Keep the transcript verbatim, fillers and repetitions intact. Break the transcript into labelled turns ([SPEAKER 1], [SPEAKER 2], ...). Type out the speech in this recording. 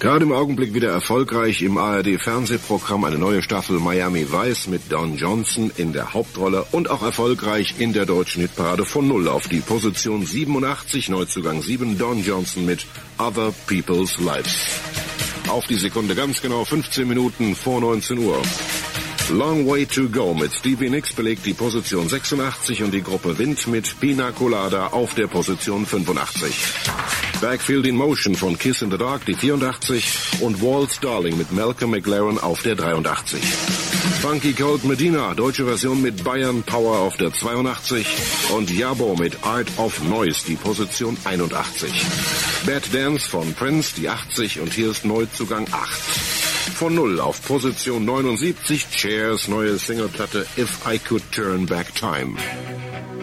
[SPEAKER 1] Gerade im Augenblick wieder erfolgreich im A R D-Fernsehprogramm eine neue Staffel Miami Vice mit Don Johnson in der Hauptrolle und auch erfolgreich in der deutschen Hitparade von Null auf die Position siebenundachtzig, Neuzugang sieben, Don Johnson mit Other People's Lives. Auf die Sekunde ganz genau fünfzehn Minuten vor neunzehn Uhr. Long Way to Go mit Stevie Nicks belegt die Position sechsundachtzig und die Gruppe Wind mit Pina Colada auf der Position fünfundachtzig. Backfield in Motion von Kiss in the Dark, die vierundachtzig, und Waltz Darling mit Malcolm McLaren auf der dreiundachtzig. Funky Cold Medina, deutsche Version mit Bayern Power auf der zweiundachtzig und Yabo mit Art of Noise, die Position einundachtzig. Bad Dance von Prince, die achtzig, und hier ist Neuzugang acht. Von Null auf Position neunundsiebzig, Chairs neue Singleplatte If I Could Turn Back Time.